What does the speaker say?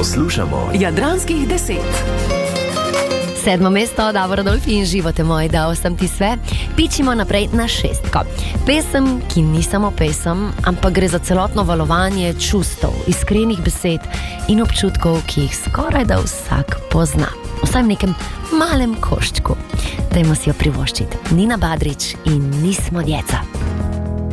Poslušamo Jadranskih 10. 7. mesto, Davor Rodolfi in Živote moj, dal sem ti sve. Pičimo naprej na 6. Pesem, ki ni samo pesem, ampak gre za celotno valovanje čustev, iskrenih besed in občutkov, ki jih skoraj da vsak pozna. Vsaj v nekem malem koščku. Dajmo si jo privoščiti. Nina Badrić in Nismo djeca.